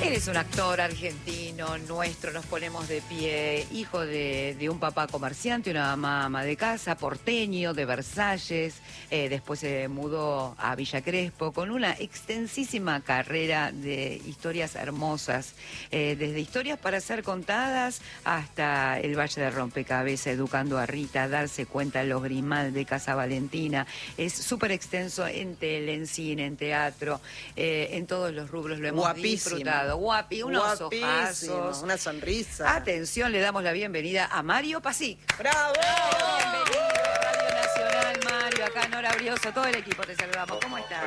Él es un actor argentino, nuestro, nos ponemos de pie, hijo de un papá comerciante, una mamá ama de casa, porteño, de Versalles, después se mudó a Villa Crespo, con una extensísima carrera de historias hermosas, desde historias para ser contadas hasta el Valle de Rompecabezas, educando a Rita, darse cuenta Los Grimaldi, Casa Valentina. Es súper extenso en tele, en cine, en teatro, en todos los rubros lo hemos disfrutado. Unos ojazos, una sonrisa. Atención, le damos la bienvenida a Mario Pasic. ¡Bravo! Bienvenido a Radio Nacional, Mario, acá Nora Brioso, todo el equipo te saludamos. ¿Cómo estás?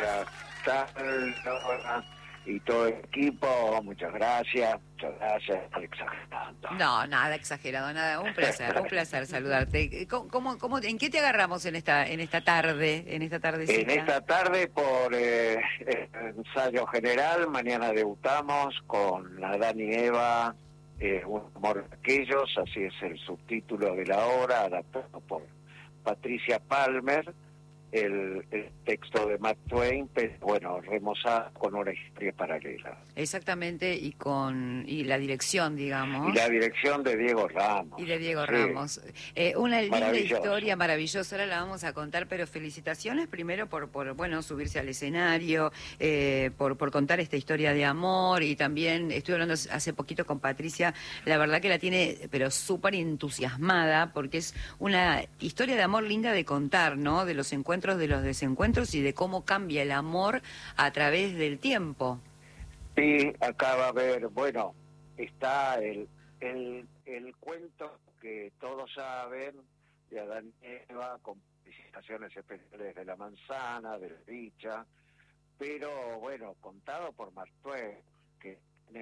Hola, y todo el equipo, muchas gracias, exagerando. No, nada exagerado, nada, un placer saludarte. ¿En qué te agarramos en esta tarde, en esta tardecita? En esta tarde por ensayo general, mañana debutamos con Adán y Eva, un amor de aquellos, así es el subtítulo de la obra, adaptado por Patricia Palmer. El texto de Mark Twain, pero bueno, remozado con una historia paralela. Exactamente, y la dirección, digamos. Y la dirección de Diego Ramos. Y de Diego Ramos. Una linda historia maravillosa, ahora la vamos a contar, pero felicitaciones primero por subirse al escenario, por contar esta historia de amor, y también estuve hablando hace poquito con Patricia, la verdad que la tiene, pero súper entusiasmada, porque es una historia de amor linda de contar, ¿no? De los encuentros, de los desencuentros y de cómo cambia el amor a través del tiempo. Sí, acá va a haber, bueno, está el cuento que todos saben de Adán y Eva, con presentaciones especiales de la manzana, de la dicha, pero bueno, contado por Mark Twain, que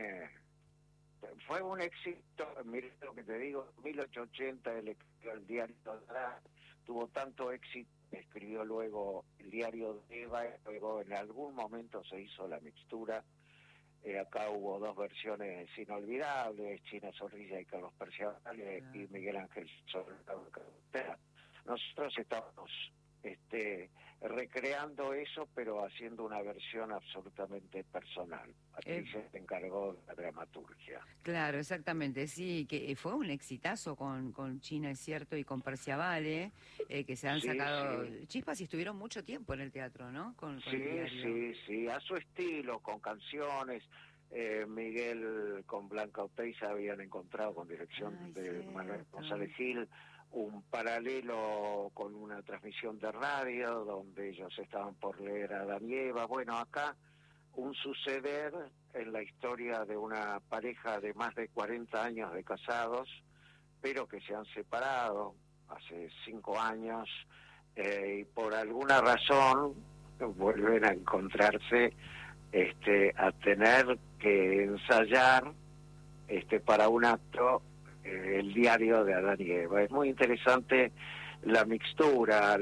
fue un éxito. Mira lo que te digo, 1880 el diario tuvo tanto éxito, escribió luego el diario de Eva, luego en algún momento se hizo la mixtura. Acá hubo dos versiones inolvidables, China Zorrilla y Carlos Perciabal, y Miguel Ángel Solano. Nosotros estamos recreando eso, pero haciendo una versión absolutamente personal. Aquí se encargó de la dramaturgia. Claro, exactamente, sí, que fue un exitazo con China, es cierto, y con Perciabal, que se han sacado chispas y estuvieron mucho tiempo en el teatro, ¿no? Con Sí, a su estilo, con canciones. Miguel con Blanca Oteiza habían encontrado, con dirección de Manuel González Gil, un paralelo con una transmisión de radio donde ellos estaban por leer a Adán y Eva. Bueno, acá un suceder en la historia de una pareja de más de 40 años de casados, pero que se han separado hace 5 años, y por alguna razón vuelven a encontrarse, a tener que ensayar para un acto el diario de Adán y Eva. Es muy interesante la mixtura,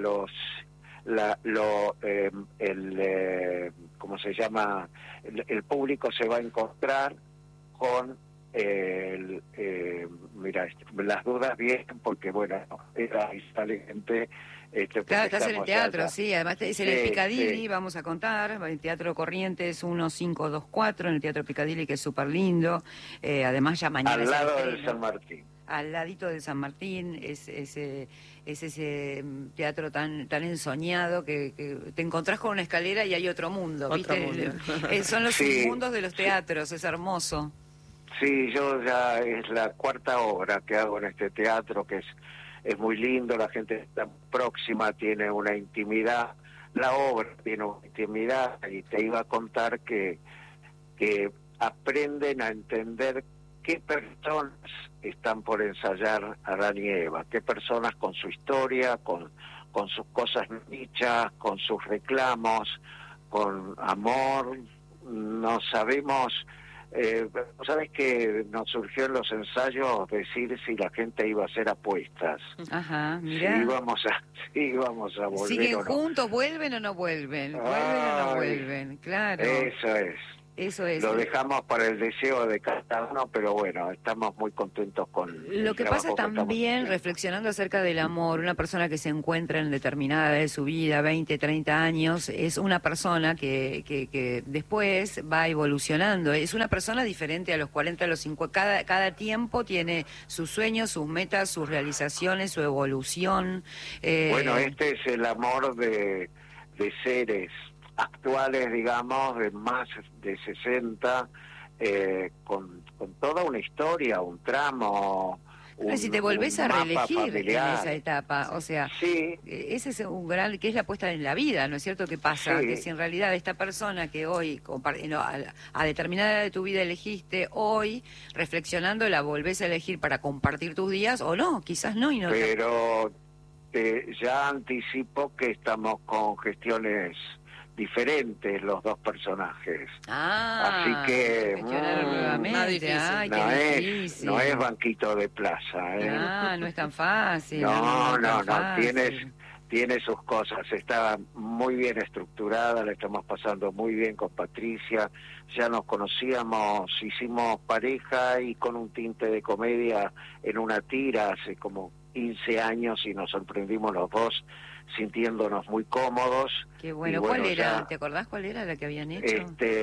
¿cómo se llama? El público se va a encontrar con las dudas bien, porque bueno, sale gente. Claro, estás en el teatro, allá. sí, además es en el Piccadilly, vamos a contar, el Teatro Corrientes 1524, en el Teatro Piccadilly, que es súper lindo, además ya mañana... Al lado del San Martín. Al ladito del San Martín, es ese teatro tan ensoñado que te encontrás con una escalera y hay otro mundo, ¿viste? Son los submundos de los teatros, es hermoso. Sí, yo ya es la 4ª obra que hago en este teatro, que es muy lindo, la gente está próxima, tiene una intimidad, la obra tiene una intimidad, y te iba a contar que aprenden a entender qué personas están por ensayar Adán y Eva, qué personas con su historia, con sus cosas dichas, con sus reclamos, con amor. No sabemos... ¿sabes que nos surgió en los ensayos decir si la gente iba a hacer apuestas? Ajá, mira. Si íbamos a volver. ¿Siguen o no. juntos? ¿Vuelven o no vuelven? ¿Vuelven o no vuelven? Claro. Eso es. Eso es. Lo dejamos para el deseo de cada uno, pero bueno, estamos muy contentos con Lo que pasa también, reflexionando acerca del amor, una persona que se encuentra en determinada edad de su vida, 20, 30 años, es una persona que después va evolucionando. Es una persona diferente a los 40, a los 50. Cada tiempo tiene sus sueños, sus metas, sus realizaciones, su evolución. Bueno, este es el amor de seres actuales, digamos, de más de 60, con toda una historia, un tramo, pero si te volvés a reelegir en esa etapa, o sea, sí, ese es un gran, que es la apuesta en la vida, ¿no es cierto? ¿Qué pasa? Sí. Que si en realidad esta persona que hoy, a determinada edad de tu vida elegiste, hoy, reflexionando, la volvés a elegir para compartir tus días, o no, quizás no, y no. Pero ya anticipo que estamos con gestiones diferentes los dos personajes. Así que nuevamente. Ay, no es banquito de plaza, no es tan fácil. No, tiene sus cosas. Está muy bien estructurada, la estamos pasando muy bien con Patricia. Ya nos conocíamos, hicimos pareja y con un tinte de comedia en una tira hace como 15 años y nos sorprendimos los dos sintiéndonos muy cómodos. Qué bueno. ¿Cuál era? ¿Te acordás cuál era la que habían hecho?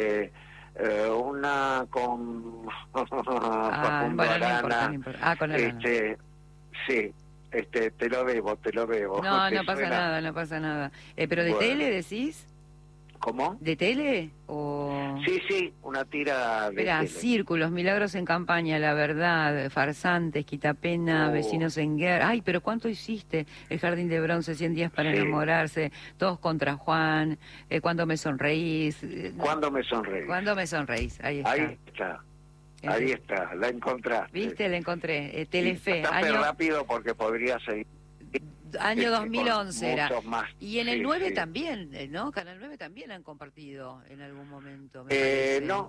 Una con Facundo Arana. No importa. Con Arana. Sí, te lo debo. No pasa nada. ¿Pero de tele decís? ¿Cómo? ¿De tele? O... Sí, una tira de tele. Círculos, Milagros en Campaña, La Verdad, Farsantes, Quitapena, Vecinos en Guerra. Ay, pero ¿cuánto hiciste? El Jardín de Bronce, 100 días para enamorarse, Todos contra Juan, Cuando me sonreís. Cuando me sonreís. Ahí está, la encontraste. ¿Viste? La encontré. Telefe. Bastante rápido porque podría seguir. Año 2011 era. Más. Y en el 9 también, ¿no? Canal 9 también han compartido en algún momento. No.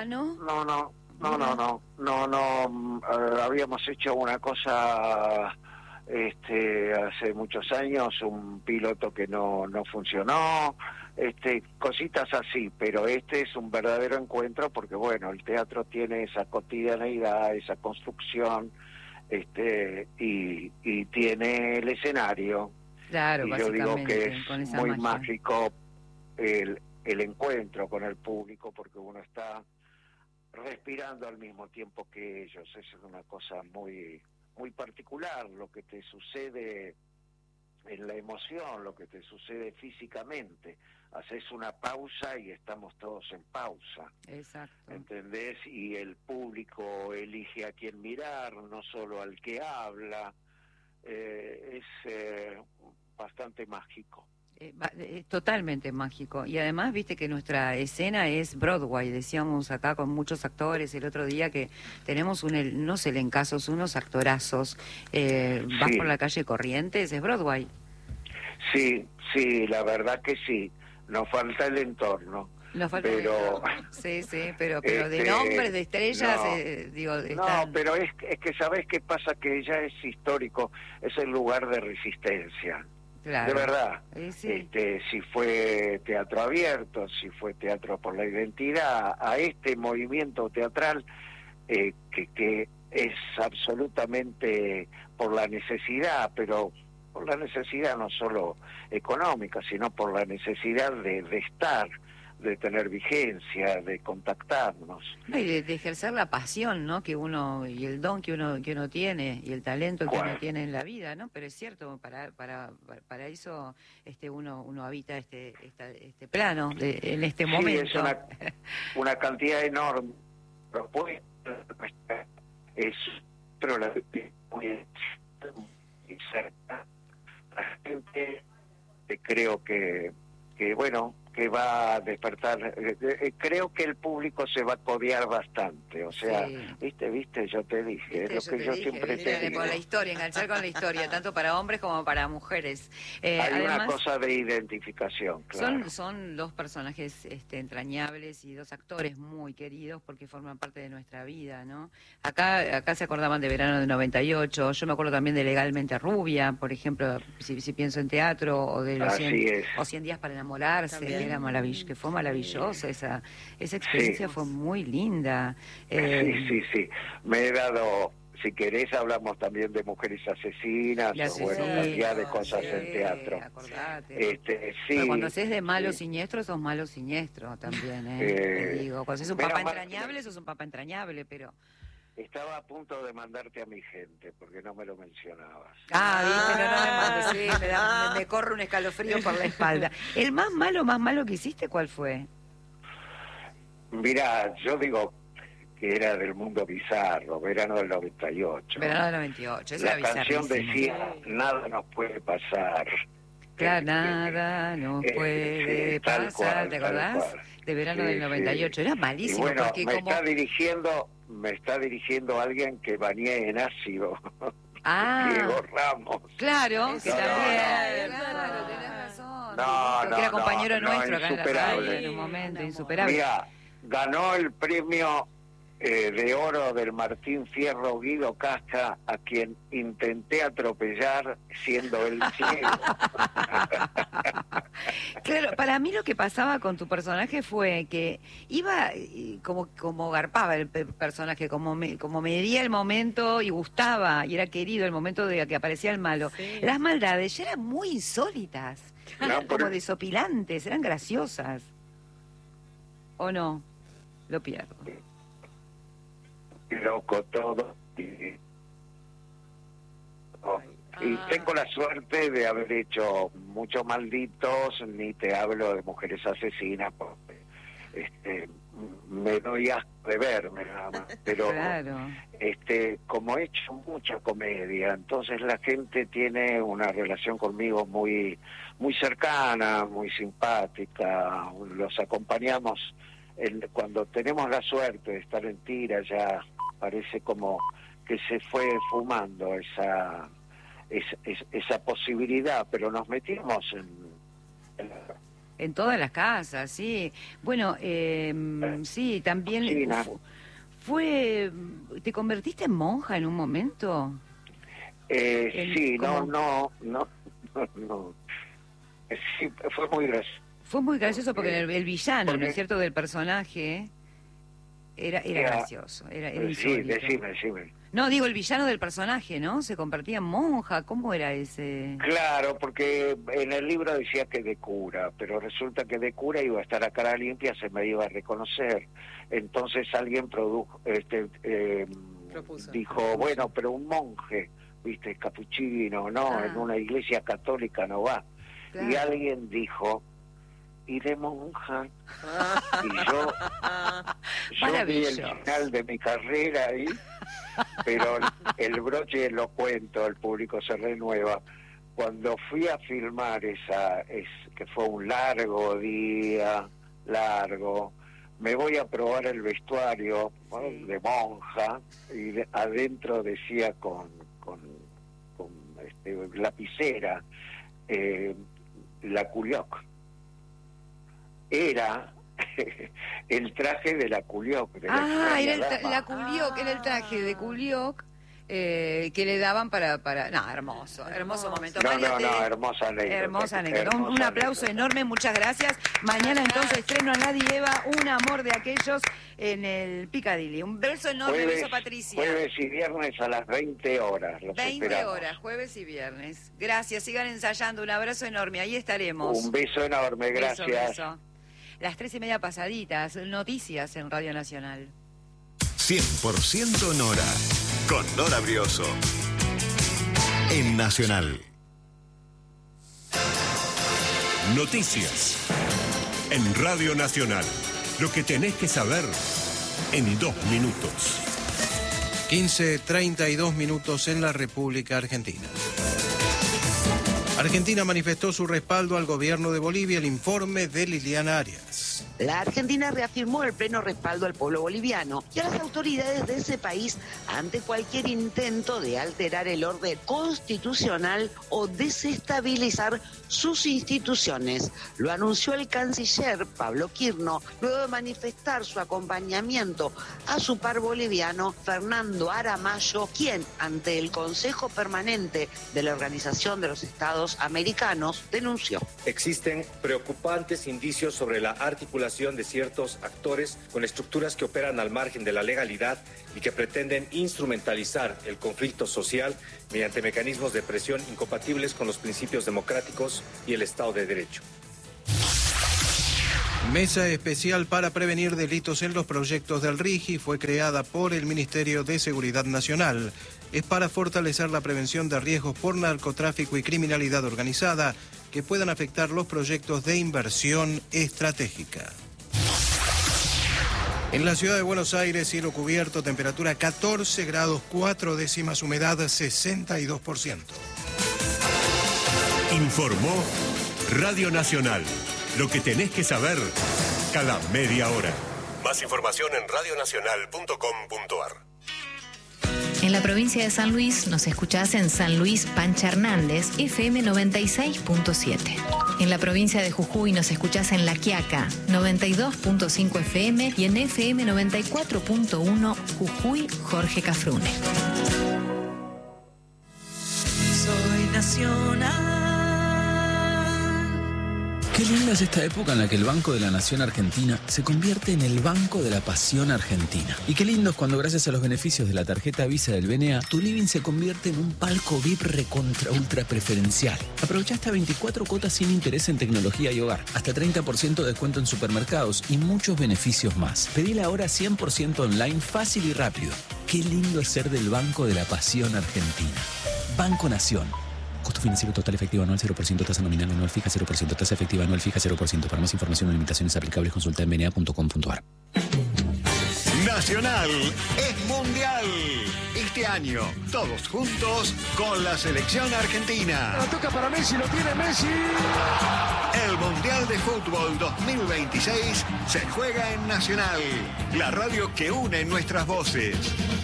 Habíamos hecho una cosa hace muchos años, un piloto que no funcionó, cositas así, pero este es un verdadero encuentro porque bueno, el teatro tiene esa cotidianeidad, esa construcción, y tiene el escenario. Claro, y yo digo que es con esa muy magia. mágico el encuentro con el público porque uno está respirando al mismo tiempo que ellos. Es una cosa muy particular lo que te sucede en la emoción, lo que te sucede físicamente. Haces una pausa y estamos todos en pausa. Exacto. ¿Entendés? Y el público elige a quién mirar, no solo al que habla. Es bastante mágico. Es totalmente mágico. Y además, viste que nuestra escena es Broadway, decíamos acá con muchos actores el otro día que tenemos unos elencazos, unos actorazos. Vas por la calle Corrientes, es Broadway. Sí, la verdad que sí. Nos falta el entorno. Pero de nombres, de estrellas, No, pero es que ¿sabés qué pasa? Que ya es histórico, es el lugar de resistencia. Claro. De verdad. Sí. Si fue teatro abierto, si fue teatro por la identidad, a este movimiento teatral que es absolutamente por la necesidad, pero por la necesidad no solo económica, sino por la necesidad de estar, de tener vigencia, de contactarnos. Y de ejercer la pasión, ¿no? Que uno, y el don que uno tiene, y el talento que uno tiene en la vida, ¿no? Pero es cierto, para eso uno habita este plano en este momento. Es una cantidad enorme propuesta, pero la muy cerca. La gente creo que bueno, que va a despertar, creo que el público se va a codear bastante, o sea, viste, yo te dije, es lo que yo siempre te digo. Por la historia, enganchar con la historia, tanto para hombres como para mujeres. Hay además, una cosa de identificación, claro. Son dos personajes entrañables y dos actores muy queridos porque forman parte de nuestra vida, ¿no? Acá se acordaban de Verano de 98, yo me acuerdo también de Legalmente Rubia, por ejemplo, si pienso en teatro, o de los 100 días para enamorarse. que fue maravillosa, esa experiencia fue muy linda. Sí. Me he dado, si querés hablamos también de mujeres asesinas, cantidad de cosas en teatro. Acordate. Pero cuando haces de malo siniestro, sos malo siniestro también, te digo. Cuando sos un papá entrañable, sos un papá entrañable, pero... Estaba a punto de mandarte a mi gente, porque no me lo mencionabas. Viste, no me mandes, sí, me corre un escalofrío por la espalda. ¿El más malo que hiciste, cuál fue? Mirá, yo digo que era del mundo bizarro, verano del 98. Verano del 98, esa la era canción decía, nada nos puede pasar. Claro, nada nos puede pasar, ¿te acordás? De verano del 98, era malísimo. Y bueno, porque me está dirigiendo alguien que bañé en ácido. Diego Ramos. Claro, que también. Claro, tenés razón. No, que era compañero nuestro acá insuperable. en un momento, insuperable. Mira, ganó el premio de oro del Martín Fierro Guido Casca, a quien intenté atropellar siendo él ciego. Claro, para mí lo que pasaba con tu personaje fue que iba como garpaba el personaje, como medía el momento y gustaba y era querido el momento de que aparecía el malo. Sí. Las maldades ya eran muy insólitas, eran como desopilantes, eran graciosas. ¿O no? Lo pierdo. Loco todo. Y tengo la suerte de haber hecho muchos malditos, ni te hablo de mujeres asesinas, porque me doy asco de verme nada más. Pero claro. Como he hecho mucha comedia, entonces la gente tiene una relación conmigo muy cercana, muy simpática, los acompañamos. Cuando tenemos la suerte de estar en tira, ya parece como que se fue fumando esa posibilidad, pero nos metimos en todas las casas, sí. Bueno, sí, también ¿te convertiste en monja en un momento? Sí, no. Sí, fue muy gracioso. Fue muy gracioso porque el villano, ¿no es cierto?, del personaje era gracioso, era insólito. Sí, decime. No, digo, el villano del personaje, ¿no? Se convertía en monja, ¿cómo era ese? Claro, porque en el libro decía que de cura, pero resulta que de cura iba a estar a cara limpia, se me iba a reconocer. Entonces alguien dijo, bueno, pero un monje, viste, capuchino, no, en una iglesia católica no va. Claro. Y alguien dijo, y de monja. Y yo vi el final de mi carrera ahí, pero el broche lo cuento, el público se renueva. Cuando fui a filmar que fue un largo día, me voy a probar el vestuario de monja, y adentro decía con lapicera, la Culioc. Era el traje de la Culioc. Era la Culioc, era el traje de Culioc que le daban para... No, hermoso momento. Hermosa anécdota. Un aplauso enorme, muchas gracias. Mañana entonces estreno a Nadie Eva, un amor de aquellos en el Piccadilly. Un beso enorme, beso Patricia. Jueves y viernes a las 20 horas. 20 horas, jueves y viernes. Gracias, sigan ensayando, un abrazo enorme, ahí estaremos. Un beso enorme, gracias. Beso. Las 3:30 pasaditas, noticias en Radio Nacional. 100% Nora, con Nora Brioso, en Nacional. Noticias en Radio Nacional. Lo que tenés que saber en 2 minutos. 15:32 minutos en la República Argentina. Argentina manifestó su respaldo al gobierno de Bolivia, el informe de Liliana Arias. país. La Argentina reafirmó el pleno respaldo al pueblo boliviano y a las autoridades de ese país ante cualquier intento de alterar el orden constitucional o desestabilizar sus instituciones. Lo anunció el canciller Pablo Quirno luego de manifestar su acompañamiento a su par boliviano Fernando Aramayo, quien ante el Consejo Permanente de la Organización de los Estados Americanos denunció. Existen preocupantes indicios sobre la articulación de ciertos actores con estructuras que operan al margen de la legalidad y que pretenden instrumentalizar el conflicto social mediante mecanismos de presión incompatibles con los principios democráticos y el Estado de Derecho. Mesa especial para prevenir delitos en los proyectos del RIGI fue creada por el Ministerio de Seguridad Nacional. Es para fortalecer la prevención de riesgos por narcotráfico y criminalidad organizada que puedan afectar los proyectos de inversión estratégica. En la ciudad de Buenos Aires, cielo cubierto, temperatura 14 grados 4 décimas, humedad 62%. Informó Radio Nacional. Lo que tenés que saber cada media hora. Más información en radionacional.com.ar. En la provincia de San Luis nos escuchás en San Luis Pancha Hernández, FM 96.7. En la provincia de Jujuy nos escuchás en La Quiaca, 92.5 FM y en FM 94.1 Jujuy Jorge Cafrune. Soy nacional. Qué linda es esta época en la que el Banco de la Nación Argentina se convierte en el Banco de la Pasión Argentina. Y qué lindo es cuando gracias a los beneficios de la tarjeta Visa del BNA, tu living se convierte en un palco VIP recontra ultra preferencial. Aprovecha hasta 24 cuotas sin interés en tecnología y hogar, hasta 30% de descuento en supermercados y muchos beneficios más. Pedila ahora 100% online, fácil y rápido. Qué lindo es ser del Banco de la Pasión Argentina. Banco Nación. Costo financiero total efectivo anual 0%, tasa nominal anual fija 0%, tasa efectiva anual fija 0%. Para más información o limitaciones aplicables consulta en bna.com.ar. Nacional es mundial. Este año, todos juntos con la selección argentina. La toca para Messi, lo tiene Messi. El Mundial de Fútbol 2026 se juega en Nacional, la radio que une nuestras voces.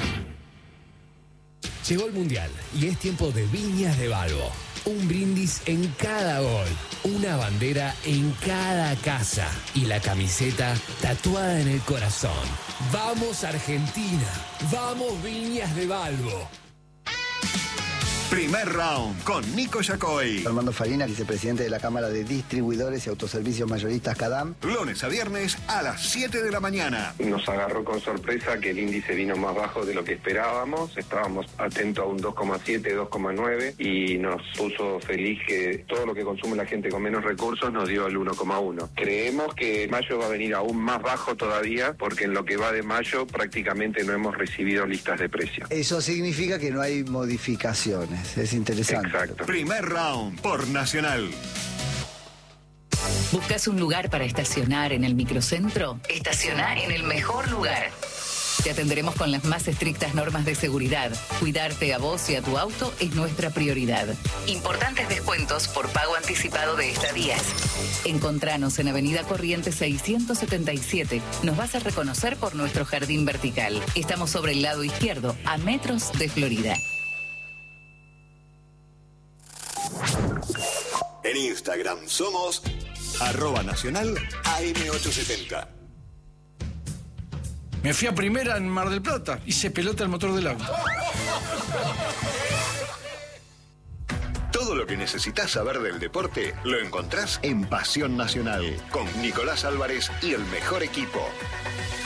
Llegó el Mundial y es tiempo de Viñas de Balbo. Un brindis en cada gol, una bandera en cada casa y la camiseta tatuada en el corazón. ¡Vamos Argentina! ¡Vamos Viñas de Balbo! Primer round con Nico Yacoy. Armando Farina, vicepresidente de la Cámara de Distribuidores y Autoservicios Mayoristas CADAM. Lunes a viernes a las 7 de la mañana. Nos agarró con sorpresa que el índice vino más bajo de lo que esperábamos. Estábamos atentos a un 2,7, 2,9 y nos puso feliz que todo lo que consume la gente con menos recursos nos dio el 1,1. Creemos que mayo va a venir aún más bajo todavía porque en lo que va de mayo prácticamente no hemos recibido listas de precios. Eso significa que no hay modificaciones. Es interesante. Exacto. Primer round por Nacional. ¿Buscas un lugar para estacionar en el microcentro? Estacioná en el mejor lugar. Te atenderemos con las más estrictas normas de seguridad. Cuidarte a vos y a tu auto es nuestra prioridad. Importantes descuentos por pago anticipado de estadías. Encontranos en Avenida Corrientes 677. Nos vas a reconocer por nuestro jardín vertical. Estamos sobre el lado izquierdo, a metros de Florida. En Instagram somos @nacional AM870. Me fui a primera en Mar del Plata y se pelota el motor del auto. Todo lo que necesitas saber del deporte lo encontrás en Pasión Nacional con Nicolás Álvarez y el mejor equipo.